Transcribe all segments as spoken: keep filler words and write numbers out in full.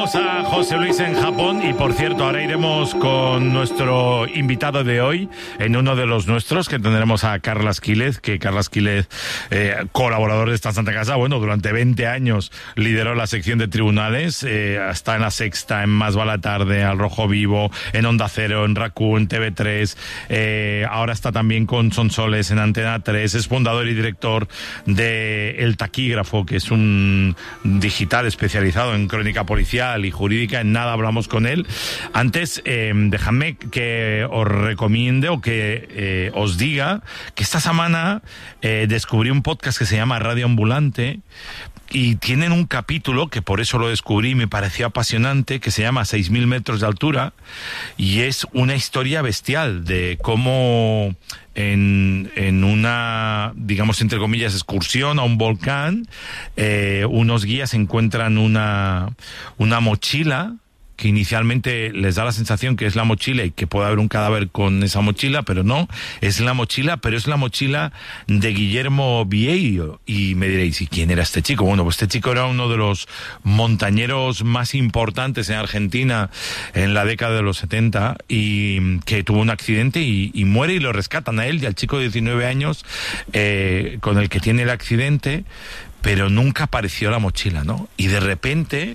A José Luis en Japón y por cierto ahora iremos con nuestro invitado de hoy en uno de los nuestros que tendremos a Carlas Quílez, que Carlas Quílez, eh, colaborador de esta Santa Casa, bueno, durante veinte años lideró la sección de tribunales, eh, está en La Sexta, en Más va la tarde, Al Rojo Vivo, en Onda Cero, en Raku, en T V tres, eh, ahora está también con Sonsoles en Antena tres, es fundador y director de El Taquígrafo, que es un digital especializado en crónica policial y jurídica. En nada hablamos con él. Antes, eh, dejadme que os recomiende o que eh, os diga que esta semana eh, descubrí un podcast que se llama Radio Ambulante y tienen un capítulo que por eso lo descubrí y me pareció apasionante, que se llama seis mil metros de altura, y es una historia bestial de cómo en, en una, digamos entre comillas, excursión a un volcán, eh, unos guías encuentran una, una mochila que inicialmente les da la sensación que es la mochila y que puede haber un cadáver con esa mochila, pero no, es la mochila, pero es la mochila de Guillermo Vieiro. Y me diréis, ¿y quién era este chico? Bueno, pues este chico era uno de los montañeros más importantes en Argentina en la década de los setenta y que tuvo un accidente y, y muere y lo rescatan a él y al chico de diecinueve años eh, con el que tiene el accidente, pero nunca apareció la mochila, ¿no? Y de repente,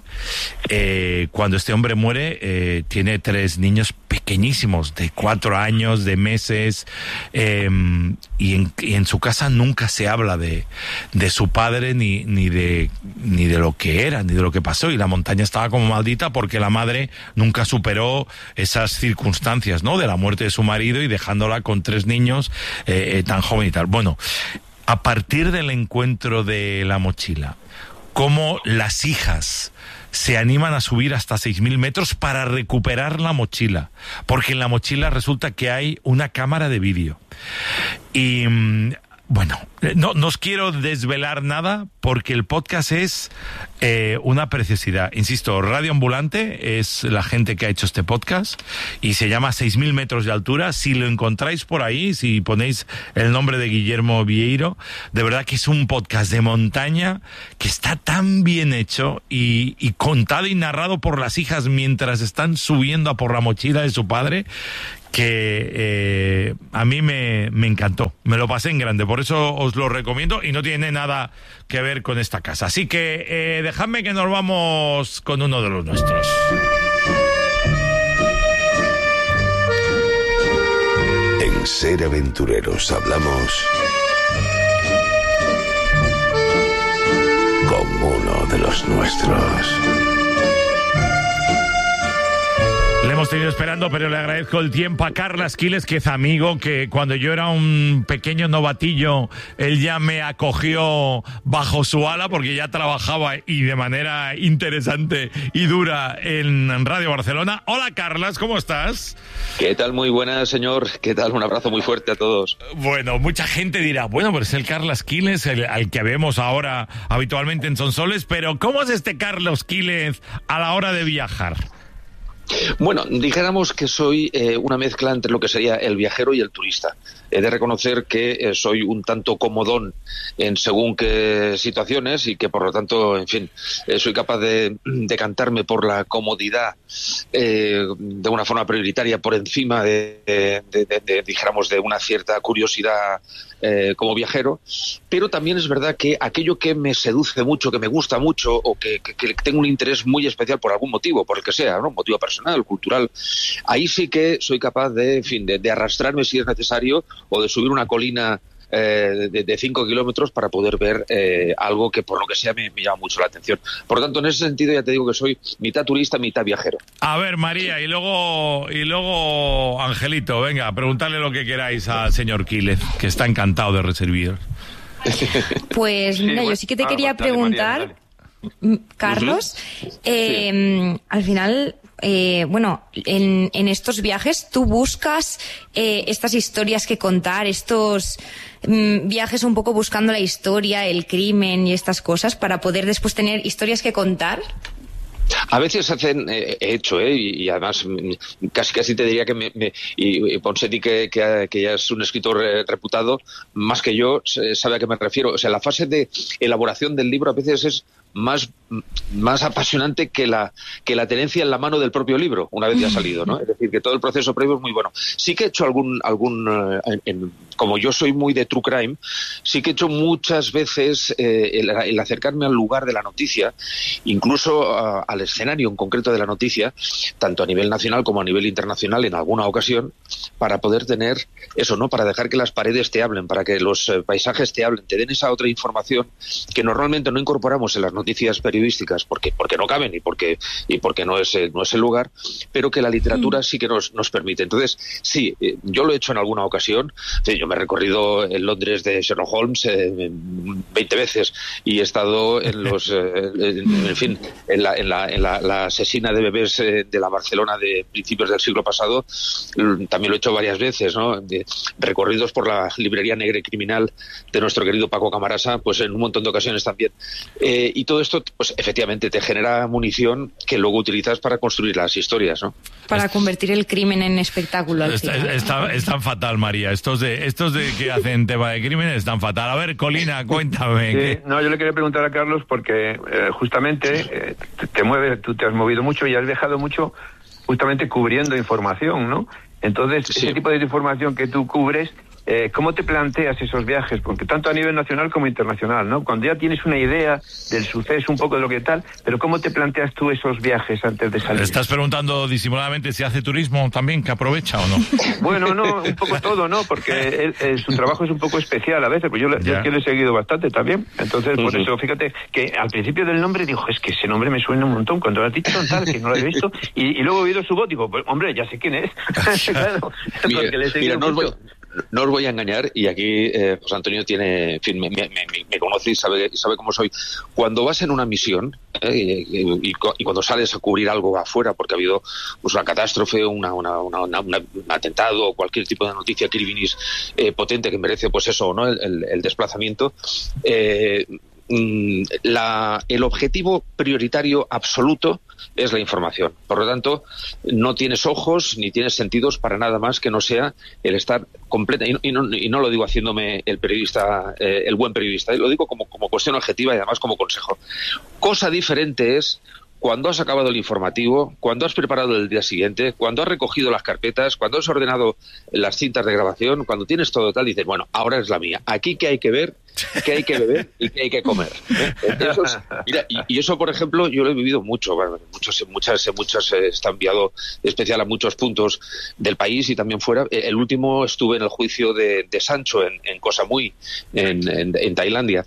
eh, cuando este hombre muere, eh, tiene tres niños pequeñísimos, de cuatro años, de meses, eh, y, en, y en su casa nunca se habla de, de su padre, ni, ni, de, ni de lo que era, ni de lo que pasó, y la montaña estaba como maldita porque la madre nunca superó esas circunstancias, ¿no? De la muerte de su marido y dejándola con tres niños eh, eh, tan joven y tal. Bueno, a partir del encuentro de la mochila, cómo las hijas se animan a subir hasta seis mil metros para recuperar la mochila, porque en la mochila resulta que hay una cámara de vídeo. Y bueno, no, no os quiero desvelar nada porque el podcast es eh, una preciosidad. Insisto, Radio Ambulante es la gente que ha hecho este podcast y se llama seis mil metros de altura. Si lo encontráis por ahí, si ponéis el nombre de Guillermo Vieiro, de verdad que es un podcast de montaña que está tan bien hecho y, y contado y narrado por las hijas mientras están subiendo a por la mochila de su padre, que eh, a mí me, me encantó, me lo pasé en grande, por eso os lo recomiendo y no tiene nada que ver con esta casa. Así que eh, dejadme que nos vamos con uno de los nuestros. En Ser Aventureros hablamos con uno de los nuestros. Le hemos tenido esperando, pero le agradezco el tiempo a Carlas Quílez, que es amigo, que cuando yo era un pequeño novatillo, él ya me acogió bajo su ala porque ya trabajaba y de manera interesante y dura en Radio Barcelona. Hola Carlas, ¿cómo estás? ¿Qué tal? Muy buenas, señor. ¿Qué tal? Un abrazo muy fuerte a todos. Bueno, mucha gente dirá, bueno, pero es el Carlas Quílez, el, al que vemos ahora habitualmente en Sonsoles, pero ¿cómo es este Carlos Quílez a la hora de viajar? Bueno, dijéramos que soy eh, una mezcla entre lo que sería el viajero y el turista. He de reconocer que eh, soy un tanto comodón en según qué situaciones y que por lo tanto, en fin, eh, soy capaz de decantarme por la comodidad eh, de una forma prioritaria por encima de, de, de, de, de dijéramos, de una cierta curiosidad eh, como viajero, pero también es verdad que aquello que me seduce mucho, que me gusta mucho o que, que, que tengo un interés muy especial por algún motivo, por el que sea, ¿no? Motivo personal, cultural, ahí sí que soy capaz de, en fin, de, de arrastrarme si es necesario o de subir una colina eh, de, de cinco kilómetros para poder ver eh, algo que por lo que sea me, me llama mucho la atención. Por lo tanto, en ese sentido ya te digo que soy mitad turista, mitad viajero. A ver, María, y luego y luego Angelito, venga, preguntadle lo que queráis al señor Quílez, que está encantado de recibir. Pues mira, sí, bueno, yo sí que te ah, quería dale, preguntar, María, dale. Carlos, uh-huh. eh, sí. Al final... Eh, bueno, en, en estos viajes tú buscas eh, estas historias que contar, estos mm, viajes un poco buscando la historia, el crimen y estas cosas para poder después tener historias que contar. A veces hacen, eh, he hecho, eh, y, y además casi casi te diría que me, me, y, y Ponseti que, que, que ya es un escritor eh, reputado, más que yo, sabe a qué me refiero. O sea, la fase de elaboración del libro a veces es más más apasionante que la que la tenencia en la mano del propio libro, una vez ya salido, ¿no? Es decir, que todo el proceso previo es muy bueno. Sí que he hecho algún, algún eh, en, en, como yo soy muy de true crime, sí que he hecho muchas veces eh, el, el acercarme al lugar de la noticia, incluso uh, al escenario en concreto de la noticia, tanto a nivel nacional como a nivel internacional en alguna ocasión, para poder tener eso, ¿no? Para dejar que las paredes te hablen, para que los eh, paisajes te hablen, te den esa otra información que normalmente no incorporamos en las noticias periodísticas porque porque no caben y porque y porque no es no es el lugar, pero que la literatura sí que nos nos permite. Entonces, sí, eh, yo lo he hecho en alguna ocasión. Sí, yo me he recorrido en Londres de Sherlock Holmes eh, veinte veces y he estado en los eh, en, en fin, en la en la en la, la asesina de bebés eh, de la Barcelona de principios del siglo pasado. También lo he hecho varias veces, ¿no? De recorridos por la librería negra y criminal de nuestro querido Paco Camarasa, pues en un montón de ocasiones también. Eh, y todo esto, pues efectivamente, te genera munición que luego utilizas para construir las historias, ¿no? Para convertir el crimen en espectáculo. Al está, final. Está, es tan fatal, María. Estos de estos de que hacen tema de crimen es tan fatal. A ver, Colina, cuéntame. Sí, ¿qué? no, yo le quería preguntar a Carlos porque eh, justamente eh, te, te mueves, tú te has movido mucho y has dejado mucho justamente cubriendo información, ¿no? Entonces, sí. Ese tipo de información que tú cubres, eh, ¿cómo te planteas esos viajes? Porque tanto a nivel nacional como internacional, ¿no? Cuando ya tienes una idea del suceso, un poco de lo que tal, pero ¿cómo te planteas tú esos viajes antes de salir? ¿Estás preguntando disimuladamente si hace turismo también, que aprovecha o no? Bueno, no, un poco todo, ¿no? Porque él, él, su trabajo es un poco especial a veces, pues yo, yo que lo he seguido bastante también. Entonces, por uh-huh. eso, fíjate, que al principio del nombre digo, es que ese nombre me suena un montón, cuando lo has dicho tal, que no lo he visto, y, y luego he oído su voz, digo, pues, hombre, ya sé quién es. Claro, mira, porque le he seguido mira, no mucho. Os voy, no os voy a engañar, y aquí eh, José Antonio tiene, en fin, me, me, me, me conoce y sabe, sabe cómo soy. Cuando vas en una misión eh, y, y, y cuando sales a cubrir algo afuera, porque ha habido pues, una catástrofe, una, una, una, una, una, un atentado o cualquier tipo de noticia criminis eh, potente que merece, pues eso, ¿no? El, el, el desplazamiento. Eh, La, el objetivo prioritario absoluto es la información. Por lo tanto, no tienes ojos ni tienes sentidos para nada más que no sea el estar completa. Y no, y no, y no lo digo haciéndome el periodista, eh, el buen periodista, lo digo como, como cuestión objetiva y además como consejo. Cosa diferente es cuando has acabado el informativo, cuando has preparado el día siguiente, cuando has recogido las carpetas, cuando has ordenado las cintas de grabación, cuando tienes todo tal, dices, bueno, ahora es la mía. Aquí qué hay que ver, qué hay que beber y qué hay que comer. ¿eh? Eso es, mira, y, y eso, por ejemplo, yo lo he vivido mucho. Bueno, muchos, muchas, muchas eh, está enviado especial a muchos puntos del país y también fuera. El último estuve en el juicio de, de Sancho en, en Koh Samui, en, en, en Tailandia.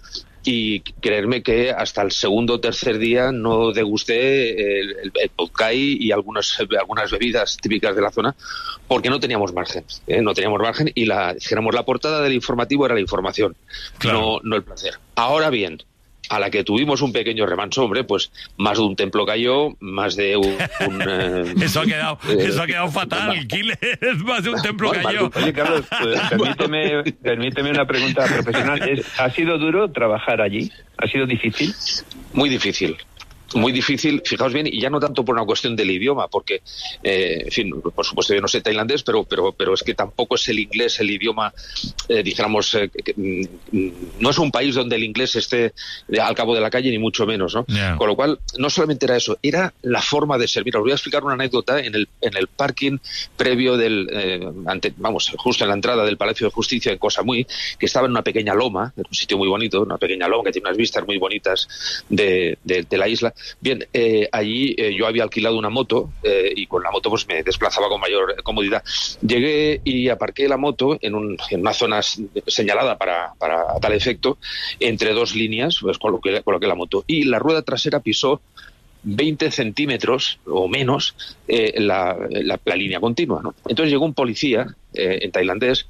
Y creerme que hasta el segundo o tercer día no degusté el, el, el podkai y algunas, algunas bebidas típicas de la zona porque no teníamos margen, ¿eh? no teníamos margen y la, dijéramos, la portada del informativo era la información, claro. no, no el placer. Ahora bien, a la que tuvimos un pequeño remanso, hombre, pues más de un templo cayó, más de un... un eh, eso ha quedado eh, eso ha quedado fatal, Quiles, más de un templo bueno, cayó. Oye, Carlos, pues, permíteme, permíteme una pregunta profesional. ¿Es, ¿Ha sido duro trabajar allí? ¿Ha sido difícil? Muy difícil. Muy difícil, fijaos bien, y ya no tanto por una cuestión del idioma, porque, eh, en fin, por supuesto yo no sé tailandés, pero pero pero es que tampoco es el inglés el idioma, eh, dijéramos, eh, que, mm, no es un país donde el inglés esté de, al cabo de la calle, ni mucho menos, ¿no? Yeah. Con lo cual, no solamente era eso, era la forma de servir. Os voy a explicar una anécdota en el en el parking previo del, eh, ante, vamos, justo en la entrada del Palacio de Justicia en Koh Samui, que estaba en una pequeña loma, en un sitio muy bonito, una pequeña loma que tiene unas vistas muy bonitas de, de, de la isla. Bien, eh, allí eh, yo había alquilado una moto eh, y con la moto pues me desplazaba con mayor comodidad. Llegué y aparqué la moto en, un, en una zona señalada para, para tal efecto, entre dos líneas, pues coloqué, coloqué la moto y la rueda trasera pisó veinte centímetros o menos eh, la, la, la línea continua, ¿no? Entonces llegó un policía eh, en tailandés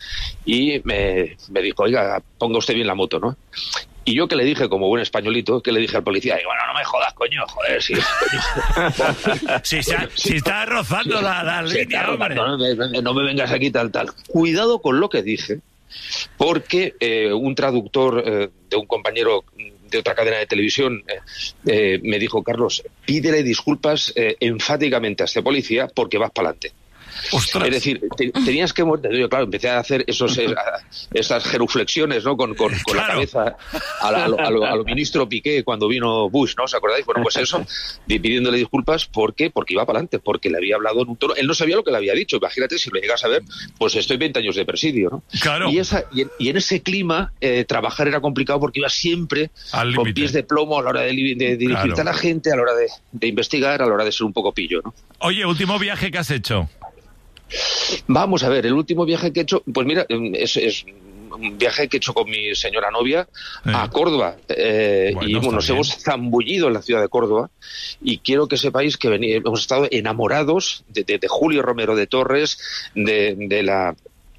y me, me dijo, oiga, ponga usted bien la moto, ¿no? Y yo que le dije, como buen españolito, que le dije al policía, y bueno, no me jodas, coño, joder, sí, coño. si, si, si está rozando la, la línea, rozando, no, no me vengas aquí tal, tal. Cuidado con lo que dije, porque eh, un traductor eh, de un compañero de otra cadena de televisión eh, eh, me dijo, Carlos, pídele disculpas eh, enfáticamente a este policía porque vas para adelante. ¡Ostras! Es decir, te, tenías que... Yo, claro, empecé a hacer esos, esas genuflexiones, ¿no? Con, con, con claro. la cabeza a, la, a, lo, a, lo, a lo ministro Piqué cuando vino Bush, ¿no? ¿Os acordáis? Bueno, pues eso, pidiéndole disculpas. ¿Por qué? Porque iba para adelante, porque le había hablado en un tono... Él no sabía lo que le había dicho. Imagínate, si lo llegas a ver, pues estoy veinte años de presidio, ¿no? Claro. Y, esa, y, en, y en ese clima, eh, trabajar era complicado porque iba siempre Al con límite. pies de plomo a la hora de, de dirigirte claro. a la gente, a la hora de, de investigar, a la hora de ser un poco pillo, ¿no? Oye, último viaje que has hecho. Vamos a ver, el último viaje que he hecho, pues mira, es, es un viaje que he hecho con mi señora novia eh. a Córdoba. Eh, bueno, y bueno, nos bien. hemos zambullido en la ciudad de Córdoba y quiero que sepáis que vení, hemos estado enamorados de, de, de Julio Romero de Torres, de, de la...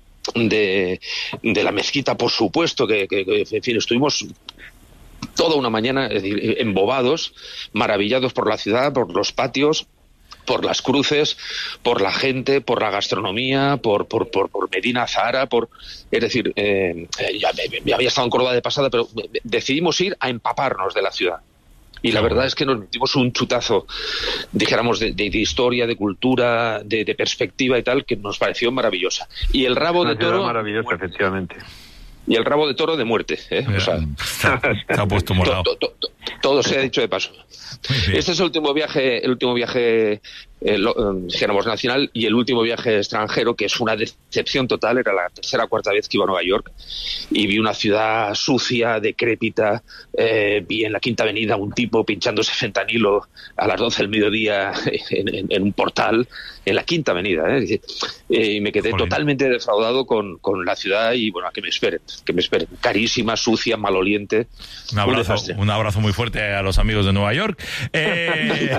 De, de la mezquita, por supuesto, que, que, que en fin, estuvimos toda una mañana, es decir, embobados, maravillados por la ciudad, por los patios, por las cruces, por la gente, por la gastronomía, por por, por, por Medina Zahara, por es decir, eh, ya, ya había estado en Córdoba de pasada, pero decidimos ir a empaparnos de la ciudad. Y la verdad es que nos metimos un chutazo, dijéramos, de, de, de historia, de cultura, de, de perspectiva y tal, que nos pareció maravillosa. Y el rabo Una de toro... maravillosa, efectivamente. Y el rabo de toro de muerte, ¿eh? O sea, se ha puesto morado. To, to, to, todo se ha dicho de paso. Este es el último viaje, el último viaje, eh, lo, eh, dijéramos, nacional, y el último viaje extranjero, que es una decepción total. Era la tercera o cuarta vez que iba a Nueva York y vi una ciudad sucia, decrépita. Eh, vi en la Quinta Avenida un tipo pinchándose fentanilo a las doce del mediodía en, en, en un portal en la Quinta Avenida, ¿eh? Eh, y me quedé Joder. totalmente defraudado con, con la ciudad. Y bueno, a que me esperen, que me esperen. Carísima, sucia, maloliente. Un abrazo, un, un abrazo muy fuerte a los amigos de Nueva York. Eh,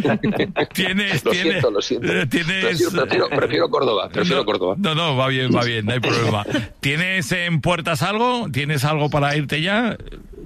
tienes, lo tienes, siento, lo siento. Tienes, prefiero, prefiero, prefiero Córdoba, prefiero no, Córdoba. No, no, va bien, va bien, no hay problema. ¿Tienes en puertas algo? ¿Tienes algo para irte ya?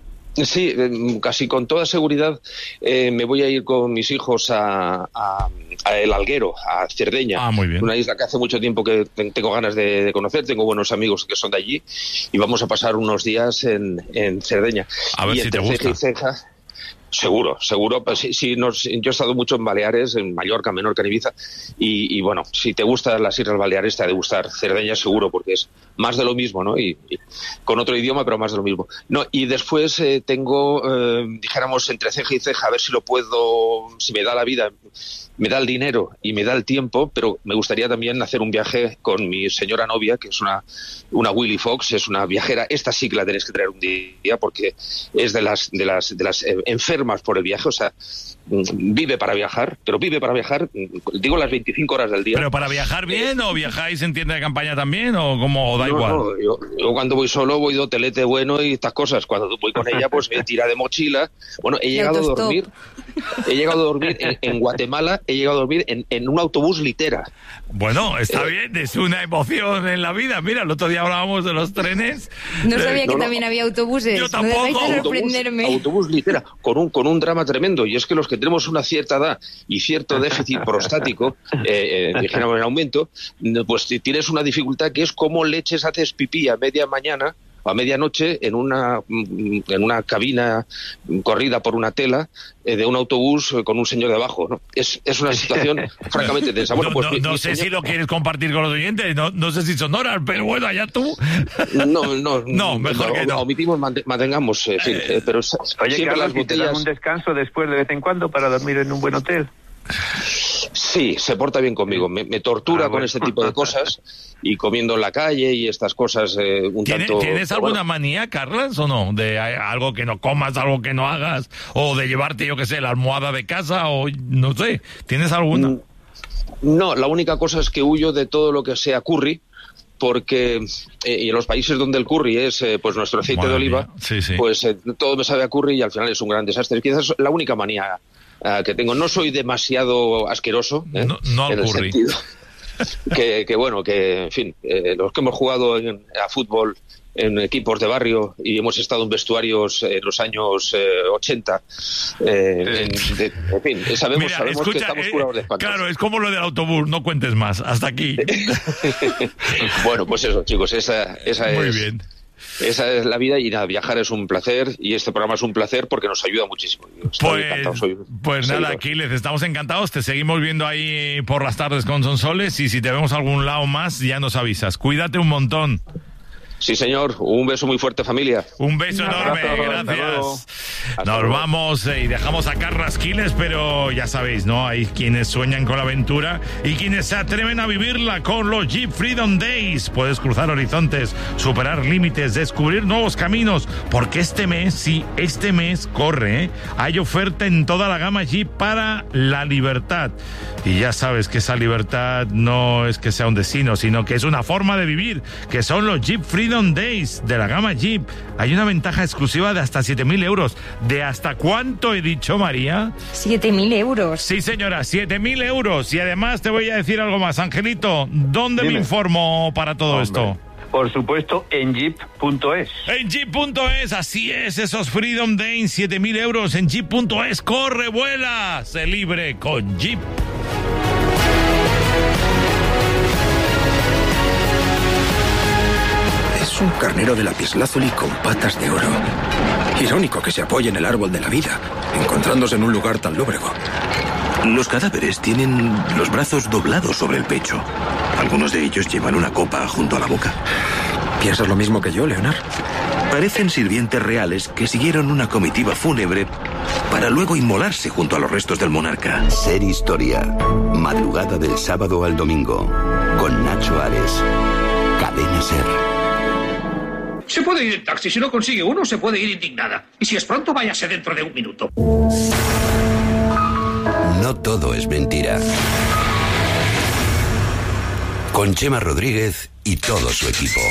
Sí, casi con toda seguridad eh, me voy a ir con mis hijos a, a, a El Alguero, a Cerdeña. Ah, muy bien. Una isla que hace mucho tiempo que tengo ganas de, de conocer, tengo buenos amigos que son de allí y vamos a pasar unos días en, en Cerdeña. A ver y si te ceja gusta. Y ceja, seguro, seguro. Pues, sí, sí, nos, yo he estado mucho en Baleares, en Mallorca, Menorca, en Ibiza, y, y bueno, si te gustan las Islas Baleares, te ha de gustar Cerdeña seguro, porque es más de lo mismo, ¿no? Y, y con otro idioma, pero más de lo mismo. No, y después eh, tengo, eh, dijéramos, entre ceja y ceja, a ver si lo puedo, si me da la vida, me da el dinero y me da el tiempo, pero me gustaría también hacer un viaje con mi señora novia, que es una, una Willy Fox, es una viajera. Esta sí que la tenéis que traer un día, porque es de las, de las, de las enfermas por el viaje, o sea, vive para viajar, pero vive para viajar, digo, las veinticinco horas del día. ¿Pero para viajar bien o viajáis en tienda de campaña también o como da no, igual? No, yo, yo cuando voy solo voy de hotelete bueno y estas cosas. Cuando voy con ella, pues me tira de mochila. Bueno, he llegado a dormir, he llegado a dormir en, en Guatemala, he llegado a dormir en, en un autobús litera. Bueno, está eh, bien, es una emoción en la vida. Mira, el otro día hablábamos de los trenes. No sabía eh, que no, también no. había autobuses. Yo tampoco. No dejáis de sorprenderme. Autobús, autobús litera, con un, con un drama tremendo. Y es que los que tenemos una cierta edad y cierto déficit prostático, eh, eh, dijéramos en aumento, pues tienes una dificultad que es cómo leches haces pipí a media mañana o a medianoche en una en una cabina corrida por una tela eh, de un autobús con un señor debajo, ¿no? Es, es una situación francamente tensa. Bueno, no pues no, mi, no mi sé señor... si lo quieres compartir con los oyentes, no, no sé si son horas, pero bueno, allá tú. No, no, no, mejor no, que no. Omitimos, mantengamos, en fin, eh, pero Oye, siempre Carlos, las botellas... ¿te dan un descanso después de vez en cuando para dormir en un buen hotel? Sí, se porta bien conmigo. Me, me tortura ah, bueno. con este tipo de cosas y comiendo en la calle y estas cosas eh, un ¿Tienes, tanto... ¿Tienes alguna bueno. manía, Carlas, o no? De algo que no comas, algo que no hagas, o de llevarte, yo qué sé, la almohada de casa, o no sé. ¿Tienes alguna? No, la única cosa es que huyo de todo lo que sea curry, porque eh, y en los países donde el curry es eh, pues nuestro aceite Madre de oliva, sí, sí. pues eh, todo me sabe a curry y al final es un gran desastre. Quizás la única manía uh, que tengo. No soy demasiado asqueroso, ¿eh? no, no al en el curry. sentido que, que bueno, que en fin, eh, los que hemos jugado en, a fútbol en equipos de barrio y hemos estado en vestuarios en los años eh, ochenta, eh, en, de, en fin, sabemos, Mira, sabemos escucha, que estamos eh, curados de espantos. Claro, es como lo del autobús, no cuentes más, hasta aquí. Bueno, pues eso, chicos, esa, esa Muy es... bien. Esa es la vida y nada, viajar es un placer y este programa es un placer porque nos ayuda muchísimo. Estoy pues soy pues nada, Aquiles, estamos encantados, te seguimos viendo ahí por las tardes con Sonsoles y si te vemos a algún lado más ya nos avisas. Cuídate un montón. Sí, señor. Un beso muy fuerte, familia. Un beso enorme, gracias. Nos vamos eh, y dejamos a Carlas Quiles, pero ya sabéis, ¿no? Hay quienes sueñan con la aventura y quienes se atreven a vivirla con los Jeep Freedom Days. Puedes cruzar horizontes, superar límites, descubrir nuevos caminos, porque este mes, sí, este mes corre, ¿eh? Hay oferta en toda la gama Jeep para la libertad. Y ya sabes que esa libertad no es que sea un destino, sino que es una forma de vivir, que son los Jeep Freedom Days de la gama Jeep. Hay una ventaja exclusiva de hasta siete mil euros. ¿De hasta cuánto he dicho, María? siete mil euros. Sí, señora, siete mil euros. Y además te voy a decir algo más. Angelito, ¿dónde Dime. me informo para todo Hombre. esto? Por supuesto, en jeep punto es. En jeep punto es, así es, esos Freedom Days, siete mil euros en jeep punto es. Corre, vuela, sé libre con Jeep. Es un carnero de lapislázuli con patas de oro. Irónico que se apoye en el árbol de la vida, encontrándose en un lugar tan lóbrego. Los cadáveres tienen los brazos doblados sobre el pecho. Algunos de ellos llevan una copa junto a la boca. ¿Piensas lo mismo que yo, Leonard? Parecen sirvientes reales que siguieron una comitiva fúnebre para luego inmolarse junto a los restos del monarca. Ser Historia. Madrugada del sábado al domingo. Con Nacho Ares. Cadena Ser. Se puede ir en taxi. Si no consigue uno, se puede ir indignada. Y si es pronto, váyase dentro de un minuto. No todo es mentira. Con Chema Rodríguez y todo su equipo.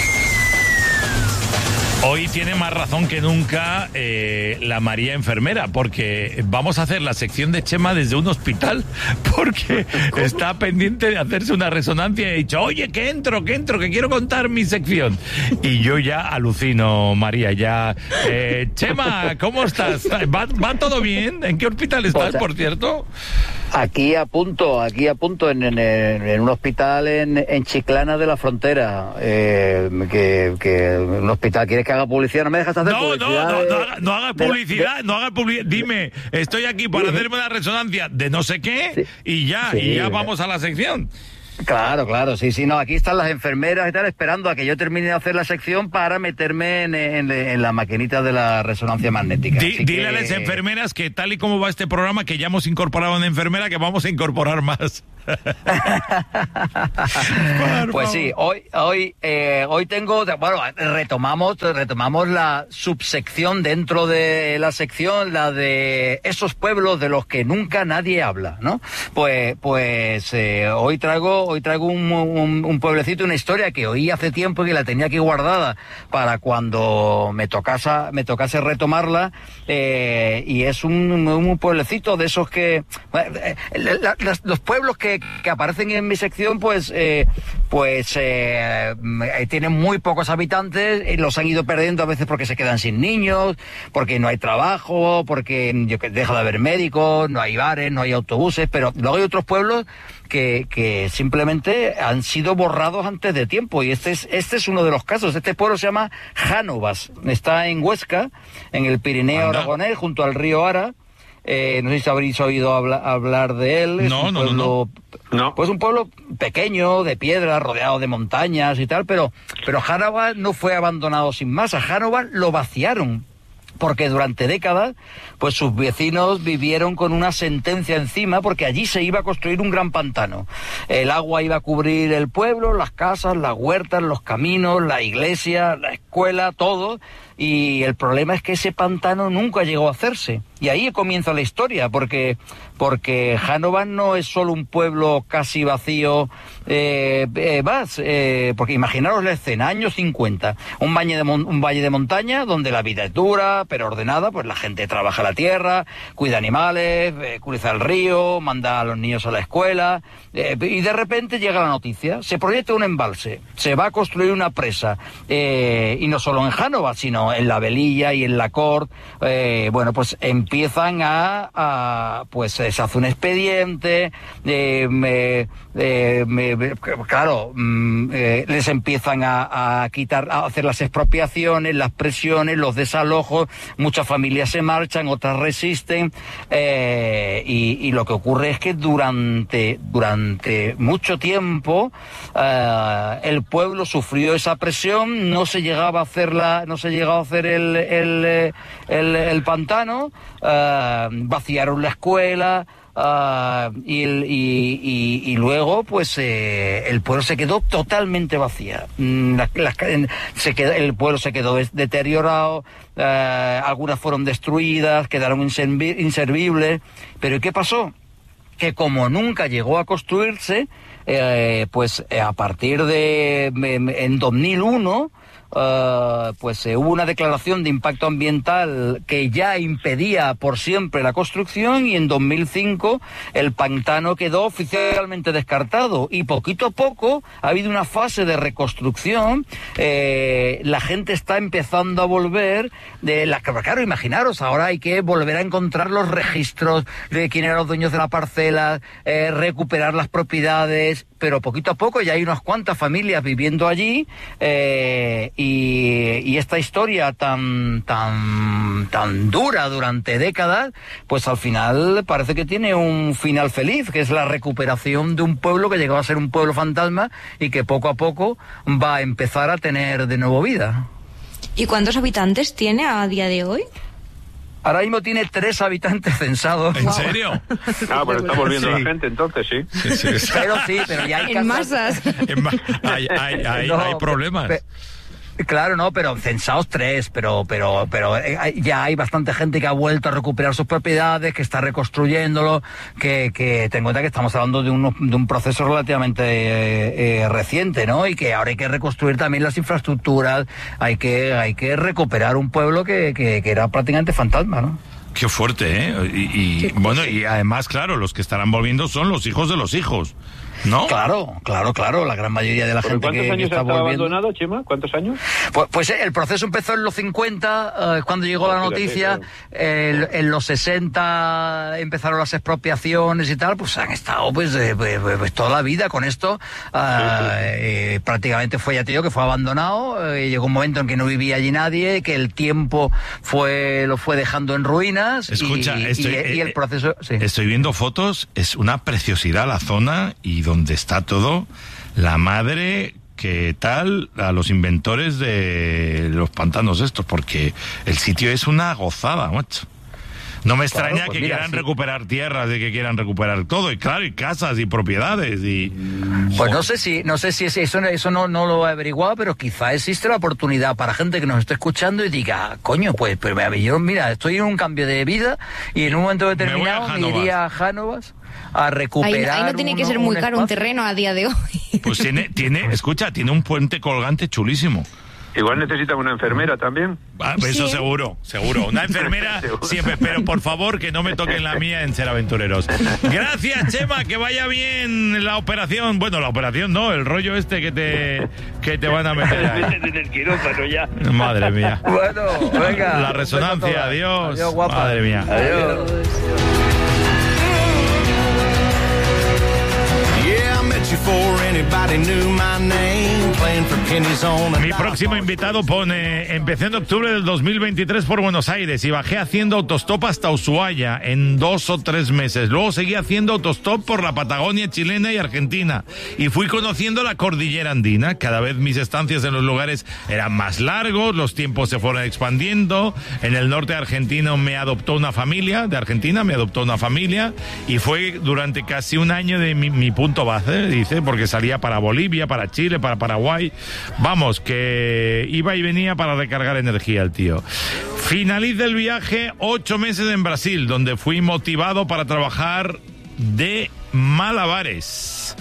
Hoy tiene más razón que nunca eh, la María enfermera, porque vamos a hacer la sección de Chema desde un hospital, porque ¿Cómo? está pendiente de hacerse una resonancia y ha dicho, oye, que entro, que entro, que quiero contar mi sección. Y yo ya alucino, María, ya. Eh, Chema, ¿cómo estás? ¿Va, ¿Va todo bien? ¿En qué hospital estás, por cierto? Aquí a punto, aquí a punto, en, en, en un hospital en, en Chiclana de la Frontera, eh, que, que un hospital, ¿quieres que haga publicidad? No me dejas hacer no, publicidad. No, de, no, no, no haga publicidad, de, no haga publicidad. Dime, estoy aquí para sí. hacerme una resonancia de no sé qué sí. y ya, sí. y ya vamos a la sección. Claro, claro, sí, sí, no, aquí están las enfermeras y tal esperando a que yo termine de hacer la sección para meterme en, en, en la maquinita de la resonancia magnética. Di, dile que... a las enfermeras que tal y como va este programa, que ya hemos incorporado una enfermera, que vamos a incorporar más. Pues sí, hoy hoy eh, hoy tengo, bueno, retomamos retomamos la subsección dentro de la sección, la de esos pueblos de los que nunca nadie habla, ¿no? Pues pues eh, hoy traigo hoy traigo un, un, un pueblecito, una historia que oí hace tiempo y que la tenía aquí guardada para cuando me tocase me tocase retomarla, eh, y es un, un pueblecito de esos que eh, la, la, los pueblos que que aparecen en mi sección, pues eh, pues eh, tienen muy pocos habitantes, y los han ido perdiendo a veces porque se quedan sin niños, porque no hay trabajo, porque yo, deja de haber médicos, no hay bares, no hay autobuses, pero luego hay otros pueblos que, que simplemente han sido borrados antes de tiempo, y este es este es uno de los casos. Este pueblo se llama Jánovas, está en Huesca, en el Pirineo Anda. aragonés, junto al río Ara. Eh, no sé si habréis oído habla, hablar de él. Es no, un no, pueblo, no, no. Pues un pueblo pequeño, de piedra, rodeado de montañas y tal, pero, pero Jánovas no fue abandonado sin más. A Jánovas lo vaciaron, porque durante décadas pues sus vecinos vivieron con una sentencia encima, porque allí se iba a construir un gran pantano. El agua iba a cubrir el pueblo, las casas, las huertas, los caminos, la iglesia, la escuela, todo. Y el problema es que ese pantano nunca llegó a hacerse. Y ahí comienza la historia, porque porque Jánovas no es solo un pueblo casi vacío, eh, eh, más, eh, porque imaginaros la escena, años cincuenta, un valle, de mon- un valle de montaña donde la vida es dura, pero ordenada, pues la gente trabaja la tierra, cuida animales, eh, cruza el río, manda a los niños a la escuela, eh, y de repente llega la noticia, se proyecta un embalse, se va a construir una presa, eh, y no solo en Jánovas, sino en la Velilla y en la Cort, eh, bueno, pues empiezan a, a pues se hace un expediente, eh, me, eh, me, claro, mm, eh, les empiezan a, a quitar, a hacer las expropiaciones, las presiones, los desalojos, muchas familias se marchan, otras resisten, eh, y, y lo que ocurre es que durante, durante mucho tiempo eh, el pueblo sufrió esa presión, no se llegaba a hacer la, no se llegaba a hacer el, el, el, el pantano, eh, vaciaron la escuela. Uh, y, y, y, y luego pues eh, el pueblo se quedó totalmente vacía. La, la, se quedó, el pueblo se quedó deteriorado, uh, algunas fueron destruidas, quedaron inservi inservibles. Pero ¿qué pasó? Que como nunca llegó a construirse, eh, pues a partir de en dos mil uno Uh, pues eh, hubo una declaración de impacto ambiental que ya impedía por siempre la construcción, y en dos mil cinco el pantano quedó oficialmente descartado, y poquito a poco ha habido una fase de reconstrucción. Eh, la gente está empezando a volver de la, claro, imaginaros, ahora hay que volver a encontrar los registros de quién eran los dueños de la parcela, eh, recuperar las propiedades, pero poquito a poco ya hay unas cuantas familias viviendo allí, eh, y, y esta historia tan tan tan dura durante décadas, pues al final parece que tiene un final feliz, que es la recuperación de un pueblo que llegaba a ser un pueblo fantasma y que poco a poco va a empezar a tener de nuevo vida. ¿Y cuántos habitantes tiene a día de hoy? Ahora mismo tiene tres habitantes censados. ¿En serio? Ah, pero está volviendo sí. la gente, entonces sí. sí, sí. Pero sí, pero ya hay en casas... masas. En ma hay, hay, hay, no, hay problemas. Pe Claro, no, pero censados tres, pero pero pero ya hay bastante gente que ha vuelto a recuperar sus propiedades, que está reconstruyéndolo, que, que ten en cuenta que estamos hablando de un, de un proceso relativamente eh, eh, reciente, ¿no? Y que ahora hay que reconstruir también las infraestructuras, hay que hay que recuperar un pueblo que, que, que era prácticamente fantasma, ¿no? Qué fuerte, ¿eh? Y, y bueno, y además, claro, los que estarán volviendo son los hijos de los hijos, ¿no? Claro, claro, claro, la gran mayoría de la gente que, ¿Cuántos años que está estaba volviendo... abandonado, Chema? ¿Cuántos años? Pues, pues el proceso empezó en los cincuenta, eh, cuando llegó la noticia, eh, en los sesenta empezaron las expropiaciones y tal, pues han estado pues, eh, pues, pues toda la vida con esto, eh, eh, prácticamente fue, ya te digo, que fue abandonado, eh, llegó un momento en que no vivía allí nadie, que el tiempo fue lo fue dejando en ruinas. Escucha, y, estoy, y, y el proceso... Sí. Estoy viendo fotos, es una preciosidad la zona y donde está todo, la madre... ¿Qué tal a los inventores de los pantanos estos? Porque el sitio es una gozada, macho. No me extraña claro, pues que mira, quieran sí. recuperar tierras, de que quieran recuperar todo, y claro, y casas y propiedades y... Pues no sé si, no sé si eso, eso no, no lo he averiguado, pero quizá existe la oportunidad para gente que nos esté escuchando y diga, coño, pues, pero yo, mira, estoy en un cambio de vida y en un momento determinado me, me iría a Jánovas a recuperar. Ahí, ahí no tiene uno, que ser muy un caro espacio. un terreno a día de hoy. Pues tiene, tiene, escucha, tiene un puente colgante chulísimo. Igual necesita una enfermera también. Ah, eso sí. seguro, seguro. Una enfermera siempre, pero por favor que no me toquen la mía en Ser Aventureros. Gracias, Chema, que vaya bien la operación. Bueno, la operación no, el rollo este que te que te van a meter ahí. En el quirófano ya. Madre mía. Bueno, venga. La resonancia, adiós. Adiós, guapa. Madre mía. Adiós. Mi próximo invitado pone: empecé en octubre del dos mil veintitrés por Buenos Aires y bajé haciendo autostop hasta Ushuaia en dos o tres meses. Luego seguí haciendo autostop por la Patagonia chilena y Argentina y fui conociendo la cordillera andina. Cada vez mis estancias en los lugares eran más largos, los tiempos se fueron expandiendo. En el norte argentino me adoptó una familia, de Argentina me adoptó una familia y fue durante casi un año de mi, mi punto base, dice, porque salía para Bolivia, para Chile, para Paraguay. Vamos, que iba y venía para recargar energía el tío. Finaliza el viaje ocho meses en Brasil, donde fui motivado para trabajar de malabares.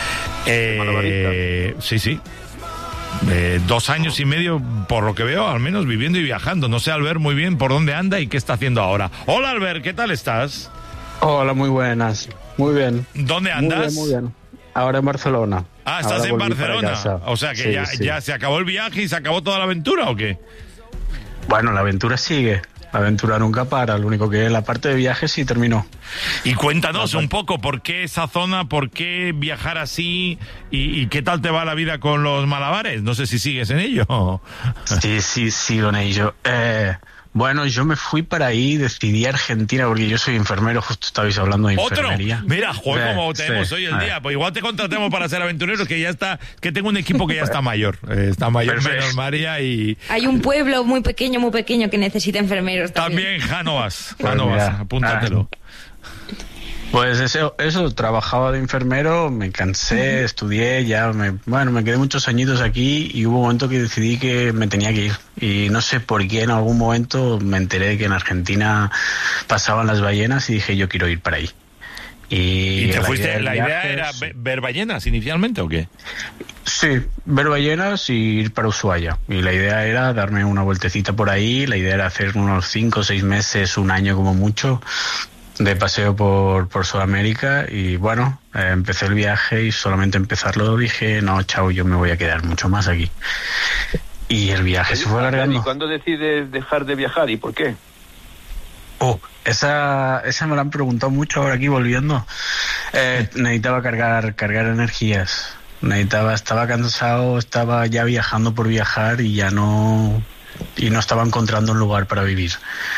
Eh, sí, sí. Eh, dos años y medio, por lo que veo, al menos viviendo y viajando. No sé, Albert, muy bien por dónde anda y qué está haciendo ahora. Hola, Albert, ¿qué tal estás? Hola, muy buenas. Muy bien. ¿Dónde andas? Muy bien, muy bien. Ahora en Barcelona. Ah, estás Ahora en Barcelona. O sea que sí, ya, sí. ya se acabó el viaje y se acabó toda la aventura, ¿o qué? Bueno, la aventura sigue. la aventura nunca para, lo único que la parte de viajes sí terminó. Y cuéntanos un poco, ¿por qué esa zona, por qué viajar así y, y qué tal te va la vida con los malabares? No sé si sigues en ello. Sí, sí, sigo en ello. Eh... Bueno, yo me fui para ahí, decidí Argentina porque yo soy enfermero, justo estabais hablando de enfermería. ¿Otro? Mira, joder, como sí, tenemos sí. hoy el día. Pues igual te contratemos para ser aventurero, que ya está, que tengo un equipo que ya está mayor. Eh, está mayor Perfecto. menos María y... Hay un pueblo muy pequeño, muy pequeño que necesita enfermeros también. También Jánovas, Pues Jánovas, mira, apúntatelo. Pues eso, eso, trabajaba de enfermero, me cansé, uh-huh. estudié, ya me, bueno, me quedé muchos añitos aquí y hubo un momento que decidí que me tenía que ir. Y no sé por qué en algún momento me enteré de que en Argentina pasaban las ballenas y dije yo quiero ir para ahí. Y, ¿Y te la fuiste, idea, la viajes, idea era ver ballenas inicialmente o qué? Sí, ver ballenas y ir para Ushuaia. Y la idea era darme una vueltecita por ahí, la idea era hacer unos cinco o seis meses, un año como mucho, de paseo por, por Sudamérica y bueno, eh, empecé el viaje y solamente empezarlo dije, no, chao, yo me voy a quedar mucho más aquí. Y el viaje se fue alargando. ¿Y cuándo decides dejar de viajar y por qué? Oh, esa, esa me la han preguntado mucho ahora aquí volviendo. Eh, necesitaba cargar, cargar energías. Necesitaba, estaba cansado, estaba ya viajando por viajar y ya no, y no estaba encontrando un lugar para vivir.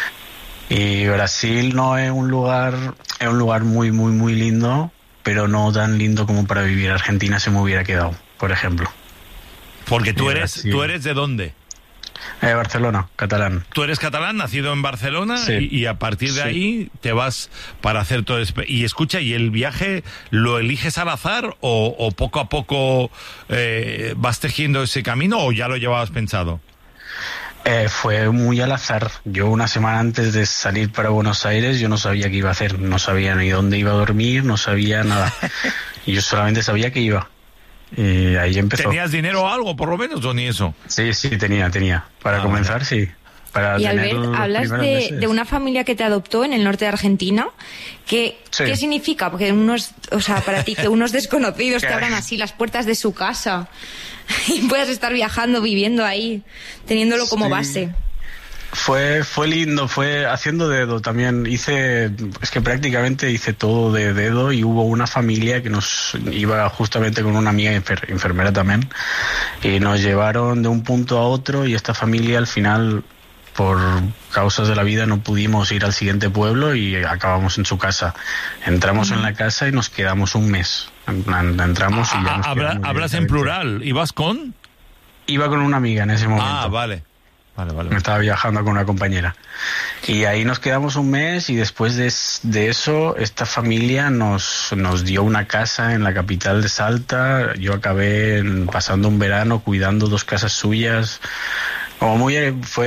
Y Brasil no es un lugar, es un lugar muy, muy, muy lindo, pero no tan lindo como para vivir. Argentina se me hubiera quedado, por ejemplo. Porque tú Y eres, Brasil. ¿tú eres de dónde? Eh, Barcelona, catalán. Tú eres catalán, nacido en Barcelona, Sí. y, y a partir de Sí. ahí te vas para hacer todo esto. Y escucha, ¿y el viaje lo eliges al azar o, o poco a poco eh, vas tejiendo ese camino o ya lo llevabas pensado? Eh, fue muy al azar. Yo una semana antes de salir para Buenos Aires yo no sabía qué iba a hacer, no sabía ni dónde iba a dormir, no sabía nada. Y yo solamente sabía que iba. Y ahí empezó. ¿Tenías dinero o algo, por lo menos, o ni eso? Sí, sí, tenía, tenía. Para Ah, comenzar, sí. Para Y tener Albert, los hablas primeros de, meses. de una familia que te adoptó en el norte de Argentina. ¿Qué, Sí. ¿qué significa? Porque unos, o sea, para ti, que unos desconocidos te Claro. abran así las puertas de su casa y puedas estar viajando, viviendo ahí, teniéndolo como Sí. base. Fue, fue lindo, fue haciendo dedo también. Hice, es que prácticamente hice todo de dedo y hubo una familia que nos iba justamente con una amiga enfer- enfermera también y nos llevaron de un punto a otro y esta familia al final, por causas de la vida, no pudimos ir al siguiente pueblo y acabamos en su casa. Entramos en la casa y nos quedamos un mes. En plan, entramos y ya nos Ah, habla- quedamos hablas en directamente. plural. ¿Ibas con? Iba con una amiga en ese momento. Ah, vale. Vale, vale. Me estaba viajando con una compañera. Y ahí nos quedamos un mes y después de, de eso esta familia nos, nos dio una casa en la capital de Salta. Yo acabé en- pasando un verano cuidando dos casas suyas. Como muy, fue